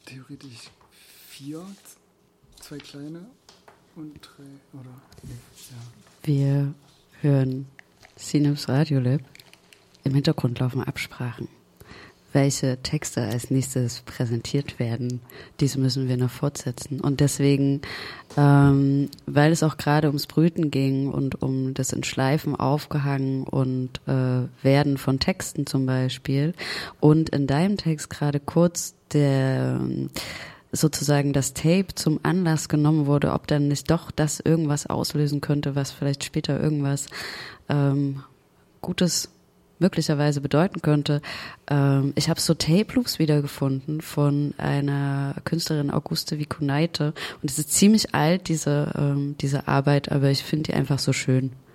theoretisch 4, 2 kleine und 3, oder? Ja. Wir hören Synapse Radiolab. Im Hintergrund laufen Absprachen. Welche Texte als nächstes präsentiert werden, diese müssen wir noch fortsetzen. Und deswegen, weil es auch gerade ums Brüten ging und um das Entschleifen, Aufgehangen und Werden von Texten zum Beispiel, und in deinem Text gerade kurz sozusagen das Tape zum Anlass genommen wurde, ob dann nicht doch das irgendwas auslösen könnte, was vielleicht später irgendwas Gutes möglicherweise bedeuten könnte. Ich habe so Tape-Loops wiedergefunden von einer Künstlerin, Auguste Vicunaite, und es ist ziemlich alt, diese Arbeit, aber ich finde die einfach so schön.